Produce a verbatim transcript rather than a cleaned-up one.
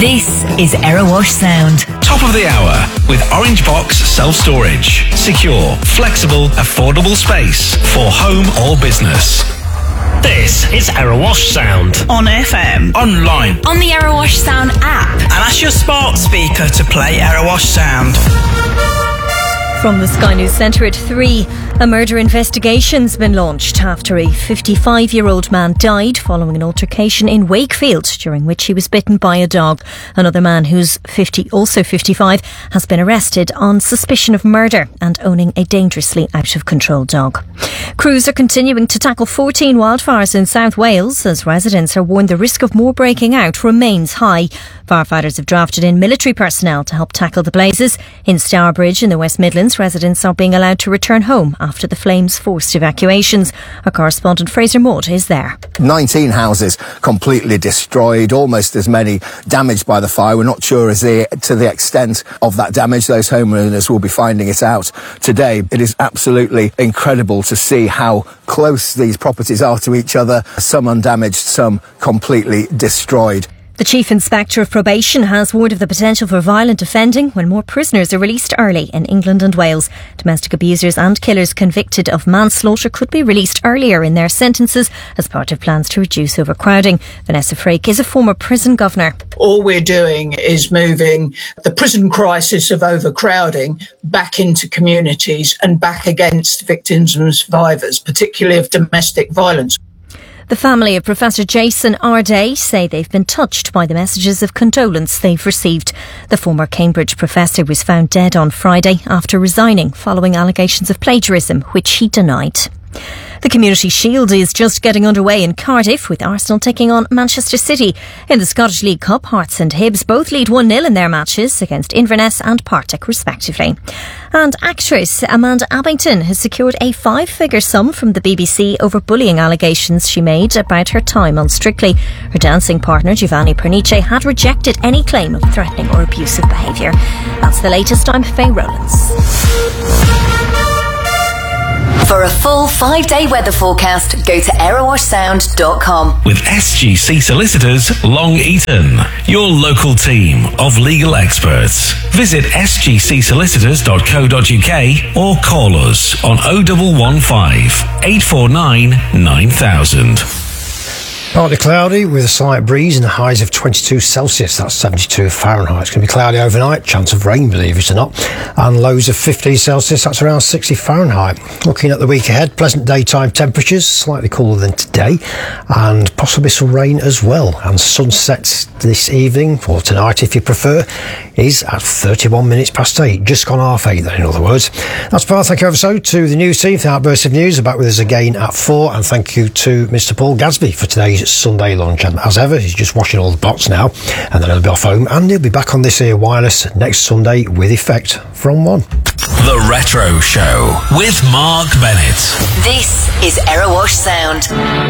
This is Erewash Sound. Top of the hour with Orange Box Self-Storage. Secure, flexible, affordable space for home or business. This is Erewash Sound. On F M. Online. On the Erewash Sound app. And ask your smart speaker to play Erewash Sound. From the Sky News Centre at three, a murder investigation's been launched after a fifty-five-year-old man died following an altercation in Wakefield, during which he was bitten by a dog. Another man who's fifty, also fifty-five, has been arrested on suspicion of murder and owning a dangerously out-of-control dog. Crews are continuing to tackle fourteen wildfires in South Wales as residents are warned the risk of more breaking out remains high. Firefighters have drafted in military personnel to help tackle the blazes. In Stourbridge in the West Midlands, residents are being allowed to return home after the flames forced evacuations. Our correspondent Fraser Maud is there. nineteen houses completely destroyed, almost as many damaged by the fire. We're not sure as the, to the extent of that damage. Those homeowners will be finding it out today. It is absolutely incredible to see how close these properties are to each other. Some undamaged, some completely destroyed. The Chief Inspector of Probation has warned of the potential for violent offending when more prisoners are released early in England and Wales. Domestic abusers and killers convicted of manslaughter could be released earlier in their sentences as part of plans to reduce overcrowding. Vanessa Frake is a former prison governor. All we're doing is moving the prison crisis of overcrowding back into communities and back against victims and survivors, particularly of domestic violence. The family of Professor Jason Arday say they've been touched by the messages of condolence they've received. The former Cambridge professor was found dead on Friday after resigning following allegations of plagiarism, which he denied. The Community Shield is just getting underway in Cardiff, with Arsenal taking on Manchester City. In the Scottish League Cup, Hearts and Hibs both lead one nil in their matches against Inverness and Partick, respectively. And actress Amanda Abbington has secured a five-figure sum from the B B C over bullying allegations she made about her time on Strictly. Her dancing partner, Giovanni Pernice, had rejected any claim of threatening or abusive behaviour. That's the latest. I'm Faye Rowlands. For a full five-day weather forecast, go to erewash sound dot com. With S G C Solicitors Long Eaton, your local team of legal experts. Visit s g c solicitors dot co dot u k or call us on oh one one five, eight four nine, nine thousand. Partly cloudy with a slight breeze and highs of twenty-two Celsius, that's seventy-two Fahrenheit. It's going to be cloudy overnight, chance of rain, believe it or not, and lows of fifty Celsius, that's around sixty Fahrenheit. Looking at the week ahead, pleasant daytime temperatures, slightly cooler than today, and possibly some rain as well. And sunset this evening, or tonight if you prefer, is at thirty-one minutes past eight, just gone half eight then, in other words. That's part. Thank you ever so to the news team for the outburst of news. Are back with us again at four, and thank you to Mister Paul Gadsby for today's Sunday lunch. And as ever, he's just washing all the pots now, and then he'll be off home, and he'll be back on this here wireless next Sunday with effect from one. The Retro Show with Mark Bennett. This is Erewash Sound.